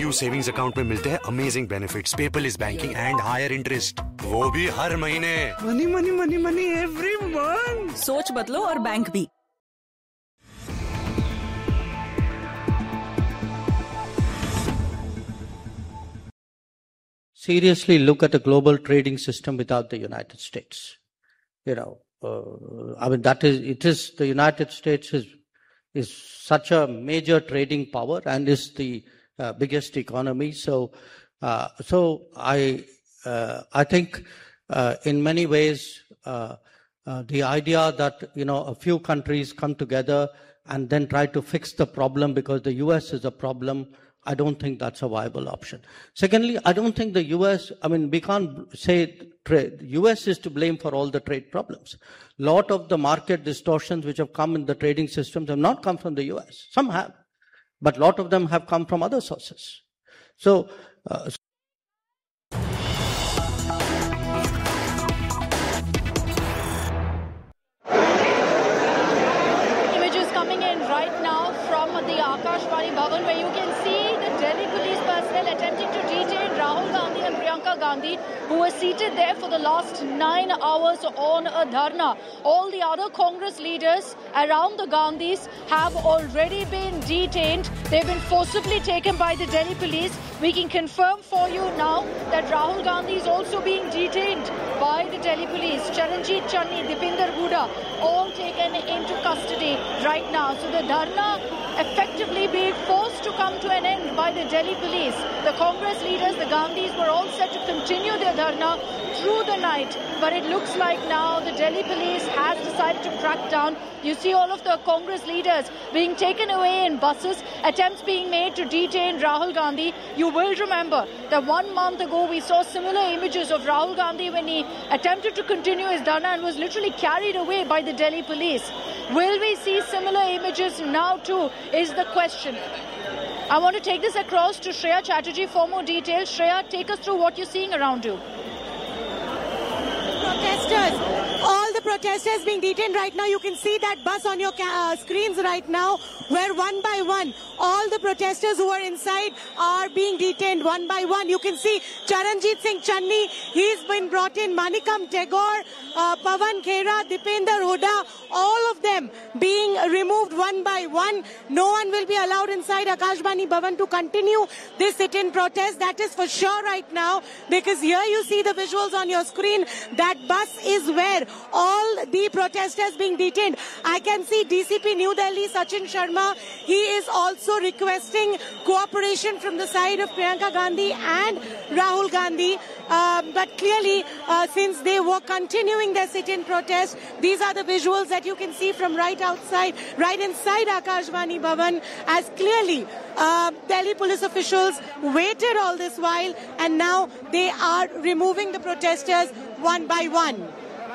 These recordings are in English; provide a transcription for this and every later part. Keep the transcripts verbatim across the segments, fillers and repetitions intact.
PU savings account में मिलते हैं amazing benefits, paperless banking and higher interest, वो भी हर महीने। Money money money money every month. सोच बदलो और बैंक भी। Seriously look at a global trading system without the United States. You know, uh, I mean, that is, it is, the United States is, is such a major trading power and is the uh, biggest economy. So, uh, so I, uh, I think, uh, in many ways, uh, uh, the idea that, you know, a few countries come together and then try to fix the problem because the U S is a problem, I don't think that's a viable option. Secondly, I don't think the U S, I mean, we can't say trade. U S is to blame for all the trade problems. Lot of the market distortions which have come in the trading systems have not come from the U S. Some have, but lot of them have come from other sources. So, uh, Images coming in right now from the Akashvani Bhavan, where you can see the Delhi police personnel attempting to detain Rahul Gandhi and Priyanka Gandhi, who were seated there for the last nine hours on a dharna. All the other Congress leaders around the Gandhis have already been detained. They've been forcibly taken by the Delhi police. We can confirm for you now that Rahul Gandhi is also being detained by the Delhi police. Charanjit Channi, Dipinder Hooda, all taken into custody right now. So the dharna effectively being forced to come to an end by the Delhi police. The Congress leaders, the Gandhis, were all set to continue their dharna through the night. But it looks like now the Delhi police has decided to crack down. You see all of the Congress leaders being taken away in buses, attempts being made to detain Rahul Gandhi. You will remember that one month ago we saw similar images of Rahul Gandhi when he attempted to continue his dharna and was literally carried away by the Delhi police. Will we see similar images now too, is the question. I want to take this across to Shreya Chatterjee for more details. Shreya, take us through what you're seeing around you. Protesters, all the protesters being detained right now. You can see that bus on your uh, screens right now, where one by one, all the protesters who are inside are being detained one by one. You can see Charanjit Singh Channi, he's been brought in, Manikam Tagore, uh, Pawan Khera, Dipender Hooda, all of them being removed one by one. No one will be allowed inside Akashvani Bhavan to continue this sit-in protest. That is for sure right now, because here you see the visuals on your screen. That bus is where all the protesters being detained. I can see D C P New Delhi, Sachin Sharma. He is also requesting cooperation from the side of Priyanka Gandhi and Rahul Gandhi. Uh, but clearly, uh, since they were continuing their sit-in protest, these are the visuals that you can see from right outside, right inside Akashvani Bhavan, as clearly uh, Delhi police officials waited all this while, and now they are removing the protesters one by one.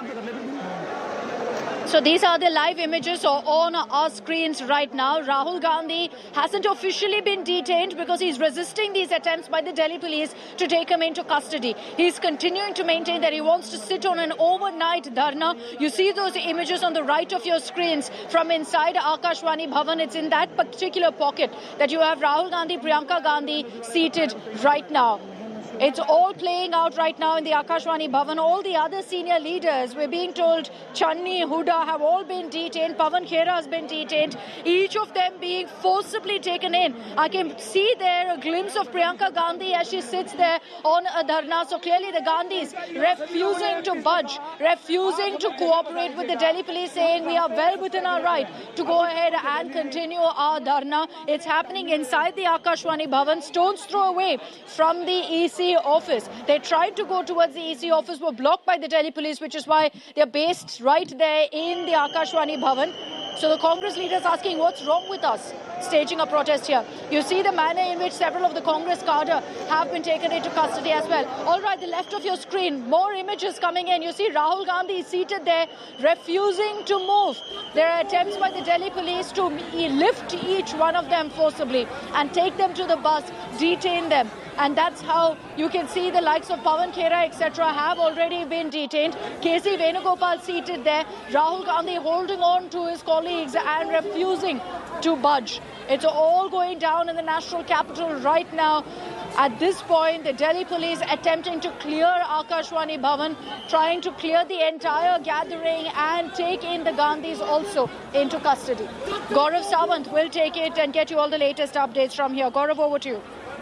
So these are the live images on our screens right now. Rahul Gandhi hasn't officially been detained because he's resisting these attempts by the Delhi police to take him into custody. He's continuing to maintain that he wants to sit on an overnight dharna. You see those images on the right of your screens from inside Akashvani Bhavan. It's in that particular pocket that you have Rahul Gandhi, Priyanka Gandhi seated right now. It's all playing out right now in the Akashvani Bhavan. All the other senior leaders, we're being told, Channi, Hooda have all been detained. Pawan Khera has been detained. Each of them being forcibly taken in. I can see there a glimpse of Priyanka Gandhi as she sits there on a dharna. So clearly the Gandhis refusing to budge, refusing to cooperate with the Delhi police, saying we are well within our right to go ahead and continue our dharna. It's happening inside the Akashvani Bhavan, stone's throw away from the E C office. They tried to go towards the E C office, were blocked by the Delhi police, which is why they're based right there in the Akashvani Bhavan. So the Congress leaders asking, what's wrong with us staging a protest here? You see the manner in which several of the Congress cadre have been taken into custody as well. All right, the left of your screen, more images coming in. You see Rahul Gandhi seated there, refusing to move. There are attempts by the Delhi police to lift each one of them forcibly and take them to the bus, detain them. and that's how you can see the likes of Pawan Khera, et cetera, have already been detained. K C Venugopal seated there, Rahul Gandhi holding on to his colleagues and refusing to budge. It's all going down in the national capital right now. At this point, the Delhi police attempting to clear Akashvani Bhavan, trying to clear the entire gathering and take in the Gandhis also into custody. Gaurav Sawant will take it and get you all the latest updates from here. Gaurav, over to you.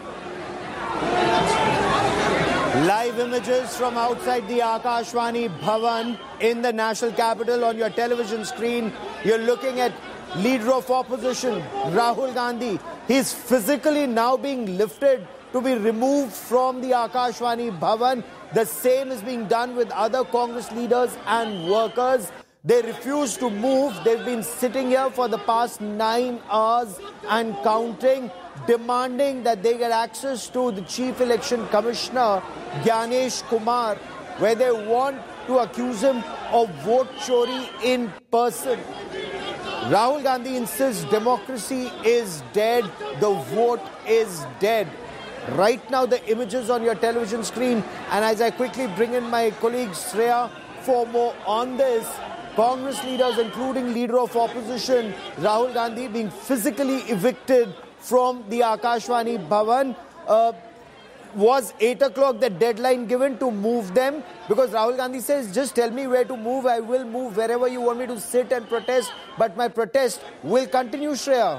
Live images from outside the Akashvani Bhavan in the national capital on your television screen. You're looking at Leader of Opposition, Rahul Gandhi. He's physically now being lifted to be removed from the Akashvani Bhavan. The same is being done with other Congress leaders and workers. They refuse to move. They've been sitting here for the past nine hours and counting, demanding that they get access to the Chief Election Commissioner, Gyanesh Kumar, where they want to accuse him of vote chori in person. Rahul Gandhi insists democracy is dead, the vote is dead. Right now, the images on your television screen, and as I quickly bring in my colleague Shreya for more on this, Congress leaders, including Leader of Opposition, Rahul Gandhi, being physically evicted from the Akashvani Bhavan. Uh, was eight o'clock the deadline given to move them? Because Rahul Gandhi says, just tell me where to move, I will move wherever you want me to sit and protest, but my protest will continue, Shreya.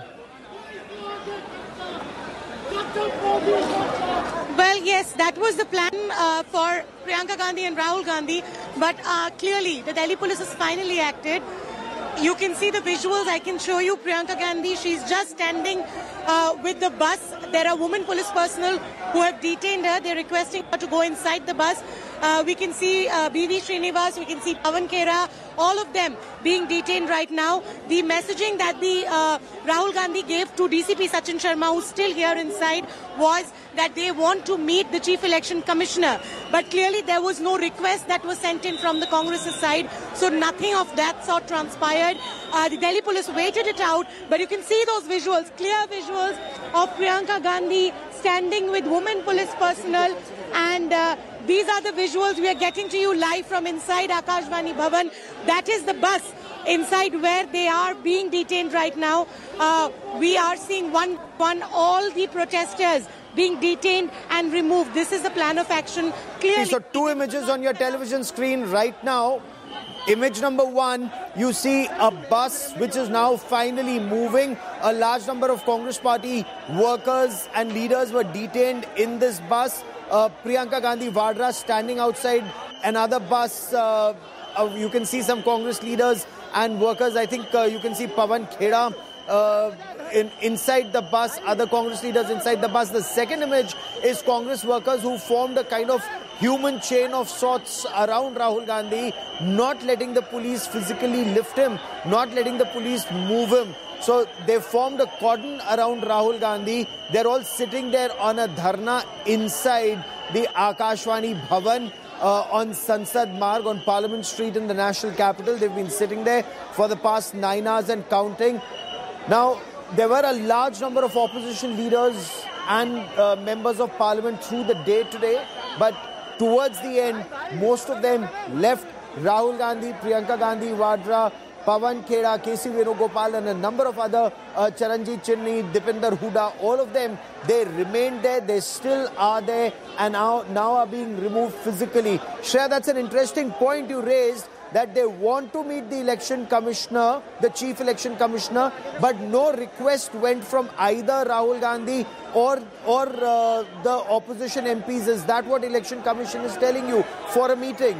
Well, yes, that was the plan uh, for Priyanka Gandhi and Rahul Gandhi. But uh, clearly, the Delhi police has finally acted. You can see the visuals. I can show you Priyanka Gandhi. She's just standing uh, with the bus. There are women police personnel who have detained her. They're requesting her to go inside the bus. Uh, we can see uh, B V Srinivas, we can see Pawan Khera, all of them being detained right now. The messaging that the uh, Rahul Gandhi gave to D C P Sachin Sharma, who's still here inside, was that they want to meet the Chief Election Commissioner. But clearly there was no request that was sent in from the Congress side, so nothing of that sort transpired. Uh, the Delhi police waited it out, but you can see those visuals, clear visuals of Priyanka Gandhi standing with women police personnel, and uh, these are the visuals we are getting to you live from inside Akashvani Bhavan. That is the bus inside where they are being detained right now. Uh, we are seeing one one all the protesters being detained and removed. This is the plan of action. Clearly. So two images on your television screen right now. Image number one, you see a bus which is now finally moving. A large number of Congress party workers and leaders were detained in this bus. Uh, Priyanka Gandhi Vadra standing outside another bus. Uh, uh, you can see some Congress leaders and workers. I think uh, you can see Pawan Khera uh, in, inside the bus, other Congress leaders inside the bus. The second image is Congress workers who formed a kind of human chain of sorts around Rahul Gandhi, not letting the police physically lift him, not letting the police move him. So they formed a cordon around Rahul Gandhi. They're all sitting there on a dharna inside the Akashvani Bhavan uh, on Sansad Marg on Parliament Street in the national capital. They've been sitting there for the past nine hours and counting. Now, there were a large number of opposition leaders and uh, members of parliament through the day today, but towards the end, most of them left. Rahul Gandhi, Priyanka Gandhi Vadra, Pawan Khera, K C Venugopal and a number of other, uh, Charanjit Chinni, Dipinder Huda, all of them, they remained there, they still are there and now, now are being removed physically. Shreya, that's an interesting point you raised, that they want to meet the election commissioner, the chief election commissioner, but no request went from either Rahul Gandhi or, or uh, the opposition M Ps. Is that what election commission is telling you for a meeting?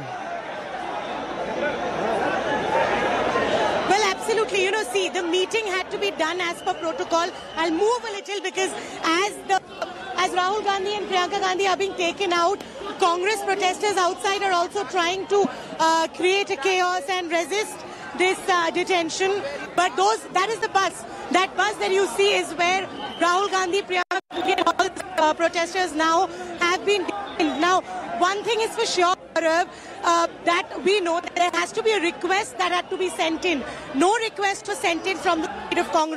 Absolutely. You know, see, the meeting had to be done as per protocol. I'll move a little because as the as Rahul Gandhi and Priyanka Gandhi are being taken out, Congress protesters outside are also trying to uh, create a chaos and resist this uh, detention. But those that is the bus. That bus that you see is where Rahul Gandhi, Priyanka Gandhi and all the uh, protesters now have been detained. Now, one thing is for sure, Uh, that we know that there has to be a request that had to be sent in. No request was sent in from the side of Congress.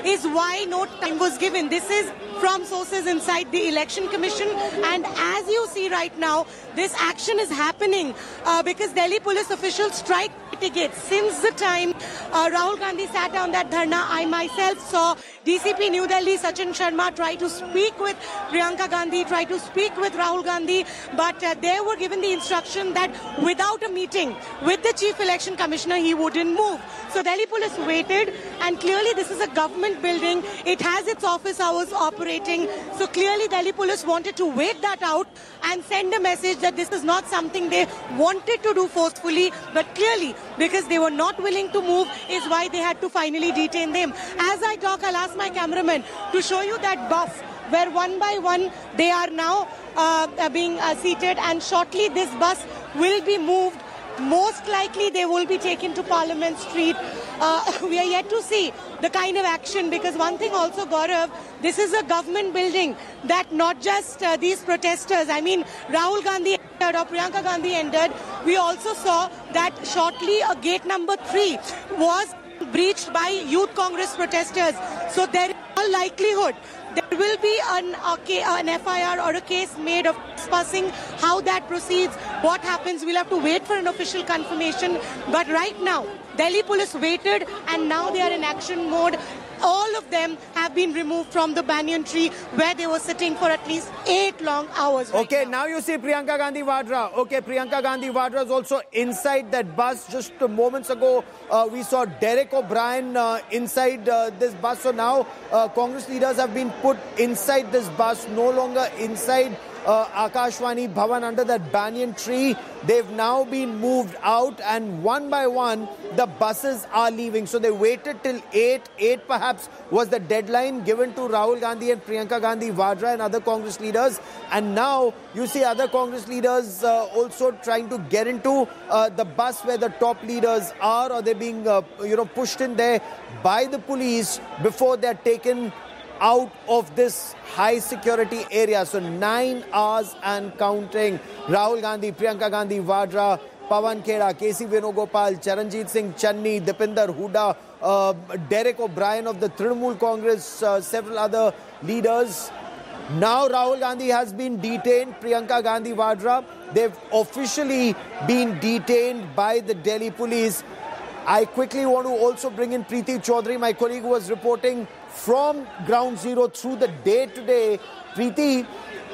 is why no time was given. This is from sources inside the Election Commission, and as you see right now, this action is happening uh, because Delhi police officials strike tickets. Since the time uh, Rahul Gandhi sat down that dharna, I myself saw D C P New Delhi Sachin Sharma try to speak with Priyanka Gandhi, try to speak with Rahul Gandhi, but uh, they were given the instruction that without a meeting with the Chief Election Commissioner, he wouldn't move. So Delhi police waited, and clearly this is a government building. It has its office hours operating. So clearly Delhi police wanted to wait that out and send a message that this is not something they wanted to do forcefully, but clearly because they were not willing to move is why they had to finally detain them. As I talk, I'll ask my cameraman to show you that bus where one by one they are now uh, being uh, seated, and shortly this bus will be moved. Most likely they will be taken to Parliament Street. Uh, we are yet to see the kind of action, because one thing also, Gaurav, this is a government building that not just uh, these protesters, I mean Rahul Gandhi entered or Priyanka Gandhi entered, we also saw that shortly a gate number three was breached by Youth Congress protesters. So there is a likelihood there will be an, okay, an F I R or a case made of trespassing. How that proceeds, what happens, we'll have to wait for an official confirmation. But right now, Delhi police waited, and now they are in action mode. All of them have been removed from the banyan tree where they were sitting for at least eight long hours. Right okay, now. now you see Priyanka Gandhi Vadra. Okay, Priyanka Gandhi Vadra is also inside that bus. Just moments ago, uh, we saw Derek O'Brien uh, inside uh, this bus. So now uh, Congress leaders have been put inside this bus, no longer inside Uh, Akashvani Bhavan under that banyan tree. They've now been moved out, and one by one the buses are leaving. So they waited till eight. eight perhaps was the deadline given to Rahul Gandhi and Priyanka Gandhi Vadra and other Congress leaders. And now you see other Congress leaders uh, also trying to get into uh, the bus where the top leaders are, or they're being uh, you know pushed in there by the police before they're taken out of this high security area. So nine hours and counting. Rahul Gandhi, Priyanka Gandhi Vadra, Pawan Khera, K C Venugopal, Charanjit Singh Channi, Dipinder Huda, uh, Derek O'Brien of the Trinamool Congress, uh, several other leaders. Now Rahul Gandhi has been detained, Priyanka Gandhi Vadra. They've officially been detained by the Delhi police. I quickly want to also bring in Preeti Chaudhary, my colleague who was reporting from ground zero through the day today. Preeti,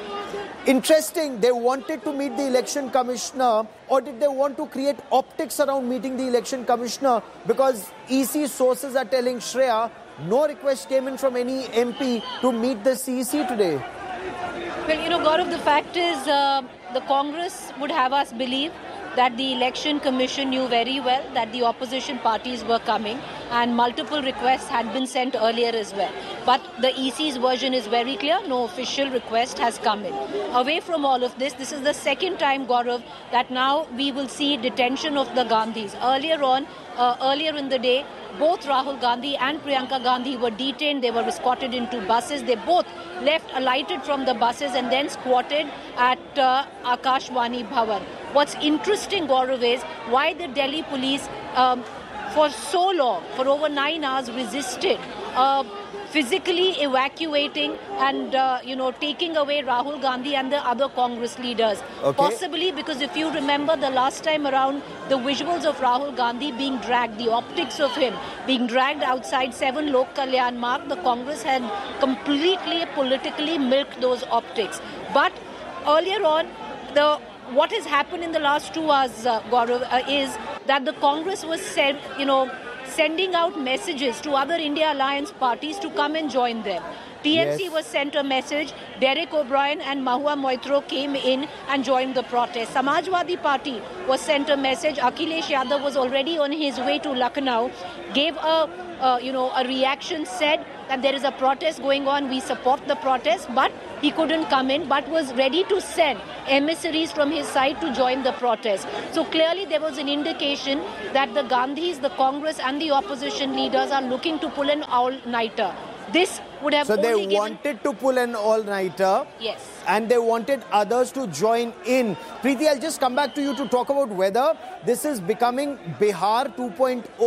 interesting, they wanted to meet the election commissioner, or did they want to create optics around meeting the election commissioner? Because E C sources are telling Shreya, no request came in from any M P to meet the C E C today. Well, you know, Gaurav, the fact is uh, the Congress would have us believe that the Election Commission knew very well that the opposition parties were coming, and multiple requests had been sent earlier as well. But the E C's version is very clear, no official request has come in. Away from all of this, this is the second time, Gaurav, that now we will see detention of the Gandhis. Earlier on, uh, earlier in the day, both Rahul Gandhi and Priyanka Gandhi were detained. They were escorted into buses. They both left, alighted from the buses, and then squatted at uh, Akashvani Bhavan. What's interesting, Gaurav, is why the Delhi police um, for so long, for over nine hours, resisted uh, physically evacuating and, uh, you know, taking away Rahul Gandhi and the other Congress leaders. Okay. Possibly because if you remember the last time around, the visuals of Rahul Gandhi being dragged, the optics of him being dragged outside seven Lok Kalyan Marg, the Congress had completely politically milked those optics. But earlier on, the what has happened in the last two hours, uh, Gaurav, uh, is that the Congress was sent, you know, sending out messages to other India Alliance parties to come and join them. T N C yes. was sent a message. Derek O'Brien and Mahua Moitro came in and joined the protest. Samajwadi Party was sent a message. Akhilesh Yadav was already on his way to Lucknow, gave a, uh, you know, a reaction, said that there is a protest going on. We support the protest, but he couldn't come in, but was ready to send emissaries from his side to join the protest. So clearly there was an indication that the Gandhis, the Congress and the opposition leaders are looking to pull an all-nighter. This would have so only they given... wanted to pull an all-nighter. Yes. And they wanted others to join in. Preeti, I'll just come back to you to talk about whether this is becoming Bihar two point oh.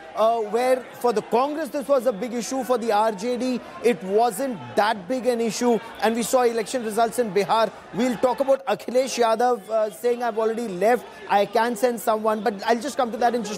uh, where for the Congress this was a big issue, for the R J D it wasn't that big an issue, and we saw election results in Bihar. We'll talk about Akhilesh Yadav uh, saying I've already left, I can send someone, but I'll just come to that in just